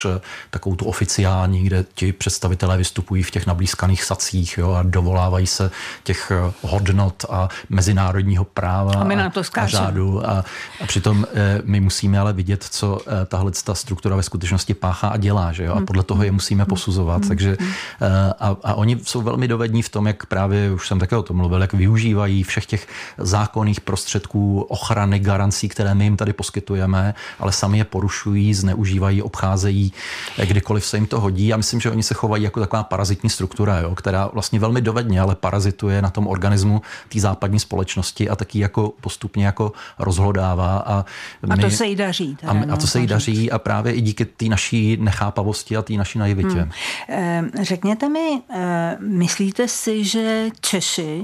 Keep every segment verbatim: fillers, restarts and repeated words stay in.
takovou tu oficiální, kde ti představitelé vystupují v těch nablízkaných sacích, jo, a dovolávají se těch hodnot a mezinárodního práva a, a, a řádu. A, a přitom e, my musíme ale vidět, co e, tahle ta struktura ve skutečnosti páchá a dělá, že jo? A podle toho je musíme posuzovat. Takže e, a, a oni jsou velmi dovední v tom, jak právě, už jsem také o tom mluvil, jak využívají všech těch zákonných prostředků ochrany, garancí, které my jim tady poskytujeme, ale sami je porušují, zneužívají, obcházejí, kdykoliv se jim to hodí. Já myslím, že oni se chovají jako taková parazitní struktura, jo, která vlastně velmi dovedně, ale parazituje na tom organismu té západní společnosti a taky jako postupně jako rozhlodává. A, my, a to se jí daří. A, a to se jí daří a právě i díky té naší nechápavosti a té naší naivitě. Hmm. Řekněte mi, myslíte si, že Češi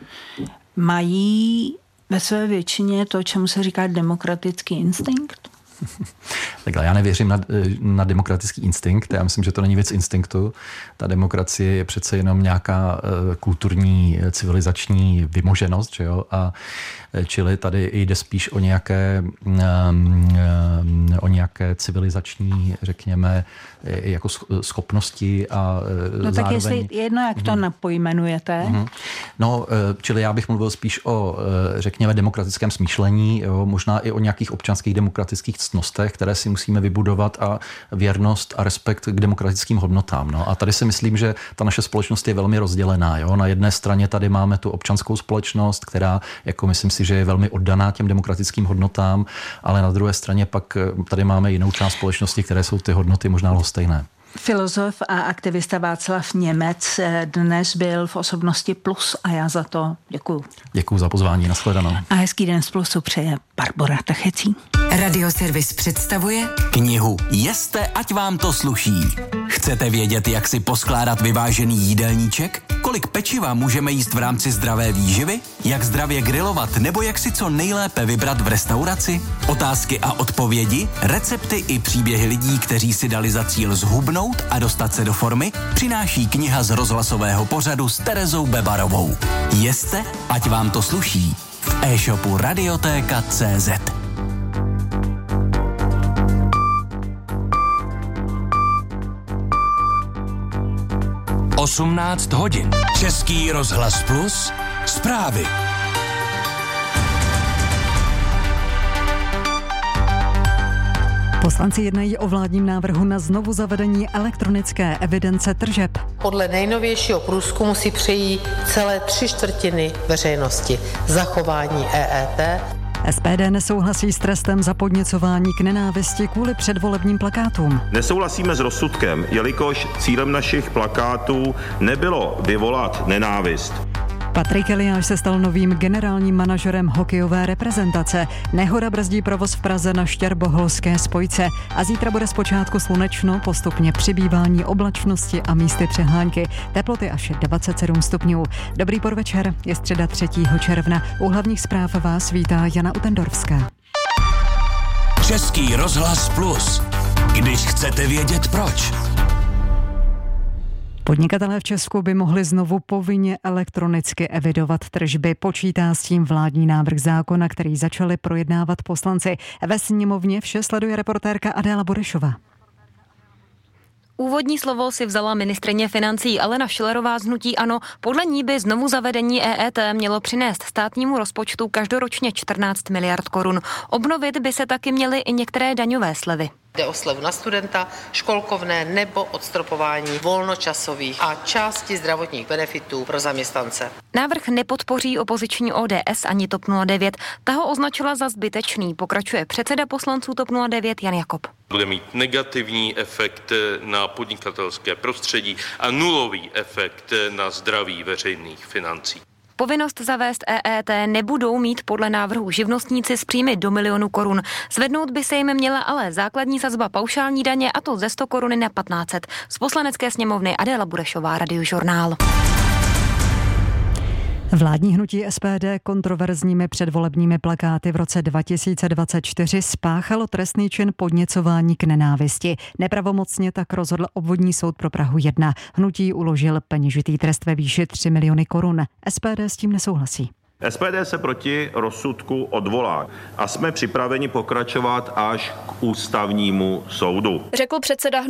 mají ve své většině to, čemu se říká demokratický instinkt? Takhle, já nevěřím na, na demokratický instinkt. Já myslím, že to není věc instinktu. Ta demokracie je přece jenom nějaká kulturní, civilizační vymoženost, že jo? A čili tady jde spíš o nějaké, o nějaké civilizační, řekněme, jako schopnosti a no zároveň... tak jestli jedno, jak to hmm. pojmenujete. Hmm. No, čili já bych mluvil spíš o, řekněme, demokratickém smýšlení, jo? Možná i o nějakých občanských demokratických ctnostech, které si musíme vybudovat a věrnost a respekt k demokratickým hodnotám. No. A tady si myslím, že ta naše společnost je velmi rozdělená. Jo. Na jedné straně tady máme tu občanskou společnost, která, jako myslím si, že je velmi oddaná těm demokratickým hodnotám, ale na druhé straně pak tady máme jinou část společnosti, které jsou ty hodnoty možná lhostejné. Filozof a aktivista Václav Němec dnes byl v Osobnosti Plus a já za to děkuju. Děkuju za pozvání, nashledanou. A hezký den z Plusu přeje Barbora Tachecí. Radioservis představuje knihu Jeste, ať vám to sluší. Chcete vědět, jak si poskládat vyvážený jídelníček? Kolik pečiva můžeme jíst v rámci zdravé výživy? Jak zdravě grilovat nebo jak si co nejlépe vybrat v restauraci? Otázky a odpovědi, recepty i příběhy lidí, kteří si dali za cíl zhubnout a dostat se do formy, přináší kniha z rozhlasového pořadu s Terezou Bebarovou. Jeste, ať vám to sluší. V e-shopu Radiotéka tečka cé zet. osmnáct hodin. Český rozhlas Plus. Zprávy. Poslanci jednají o vládním návrhu na znovu zavedení elektronické evidence tržeb. Podle nejnovějšího průzkumu si přejí celé tři čtvrtiny veřejnosti zachování E E T. S P D nesouhlasí s trestem za podněcování k nenávisti kvůli předvolebním plakátům. Nesouhlasíme s rozsudkem, jelikož cílem našich plakátů nebylo vyvolat nenávist. Patrik Eliáš se stal novým generálním manažerem hokejové reprezentace. Nehoda brzdí provoz v Praze na Štěrboholské spojce a zítra bude zpočátku slunečno, postupně přibývání oblačnosti a místy přehánky. Teploty až dvacet sedm stupňů. Dobrý podvečer, je středa třetího června. U hlavních zpráv vás vítá Jana Utendorfská. Český rozhlas Plus. Když chcete vědět proč. Podnikatelé v Česku by mohli znovu povinně elektronicky evidovat tržby. Počítá s tím vládní návrh zákona, který začali projednávat poslanci. Ve sněmovně vše sleduje reportérka Adéla Burešová. Úvodní slovo si vzala ministryně financí Alena Schillerová z hnutí ANO. Podle ní by znovu zavedení E E T mělo přinést státnímu rozpočtu každoročně čtrnáct miliard korun. Obnovit by se taky měly i některé daňové slevy. Jde o slevu na studenta, školkovné nebo odstropování volnočasových a části zdravotních benefitů pro zaměstnance. Návrh nepodpoří opoziční O D S ani TOP nula devět. Ta ho označila za zbytečný, pokračuje předseda poslanců TOP nula devět Jan Jakob. Bude mít negativní efekt na podnikatelské prostředí a nulový efekt na zdraví veřejných financí. Povinnost zavést E E T nebudou mít podle návrhu živnostníci s příjmy do milionu korun. Zvednout by se jim měla ale základní sazba paušální daně, a to ze sto koruny na patnáct set. Z Poslanecké sněmovny Adéla Burešová, Radiožurnál. Vládní hnutí S P D kontroverzními předvolebními plakáty v roce dva tisíce dvacet čtyři spáchalo trestný čin podněcování k nenávisti. Nepravomocně tak rozhodl obvodní soud pro Prahu jedna. Hnutí uložil peněžitý trest ve výši tři miliony korun. S P D s tím nesouhlasí. S P D se proti rozsudku odvolá a jsme připraveni pokračovat až k ústavnímu soudu, řekl předseda